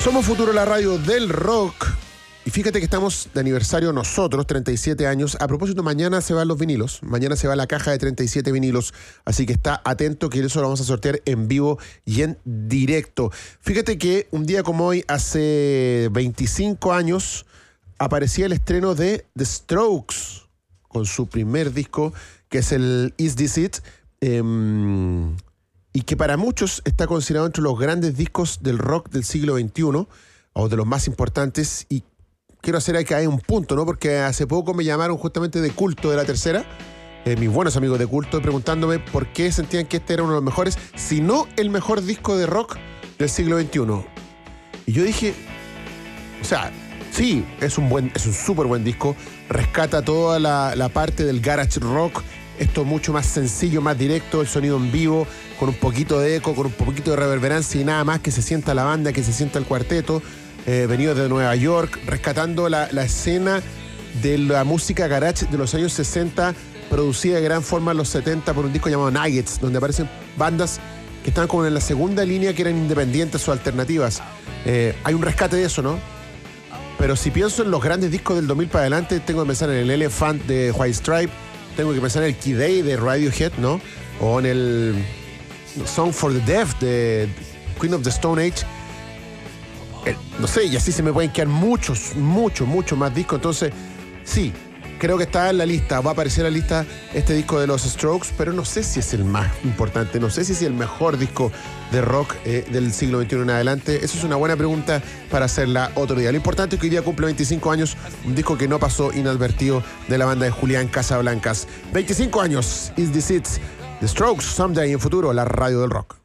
Somos Futuro, la radio del rock. Y fíjate que estamos de aniversario nosotros, 37 años. A propósito, mañana se van los vinilos. Mañana se va la caja de 37 vinilos. Así que está atento que eso lo vamos a sortear en vivo y en directo. Fíjate que un día como hoy, hace 25 años, aparecía el estreno de The Strokes con su primer disco, que es el Is This It? Y que para muchos está considerado entre los grandes discos del rock del siglo XXI, o de los más importantes. Y quiero hacer acá un punto, ¿no? Porque hace poco me llamaron justamente de Culto, de La Tercera, mis buenos amigos de Culto, preguntándome por qué sentían que este era uno de los mejores, si no el mejor disco de rock del siglo XXI. Y yo dije, o sea, sí, es un súper buen disco, rescata toda la parte del garage rock, esto mucho más sencillo, más directo, el sonido en vivo, con un poquito de eco, con un poquito de reverberancia y nada más, que se sienta la banda, que se sienta el cuarteto, venido de Nueva York, rescatando la escena de la música garage de los años 60, producida de gran forma en los 70 por un disco llamado Nuggets, donde aparecen bandas que estaban como en la segunda línea, que eran independientes o alternativas. Hay un rescate de eso, ¿no? Pero si pienso en los grandes discos del 2000 para adelante, tengo que pensar en el Elephant de White Stripe, tengo que pensar en el Kid A de Radiohead, ¿no? O en el Song for the Deaf de Queen of the Stone Age. No sé, y así se me pueden quedar muchos más discos. Entonces, sí, creo que está en la lista, va a aparecer en la lista este disco de los Strokes, pero no sé si es el más importante, no sé si es el mejor disco de rock del siglo XXI en adelante. Eso es una buena pregunta para hacerla otro día. Lo importante es que hoy día cumple 25 años, un disco que no pasó inadvertido de la banda de Julián Casablancas. 25 años, Is This It? The Strokes, Someday, en Futuro, la radio del rock.